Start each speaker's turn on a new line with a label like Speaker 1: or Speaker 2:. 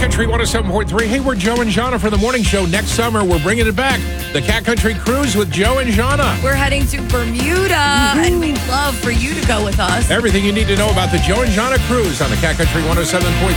Speaker 1: Country 107.3. Hey, we're Joe and Jana for the morning show. Next summer, we're bringing it back. The Cat Country Cruise with Joe and Jana.
Speaker 2: We're heading to Bermuda, and we'd love for you to go with us.
Speaker 1: Everything you need to know about the Joe and Jana Cruise on the Cat Country 107.3.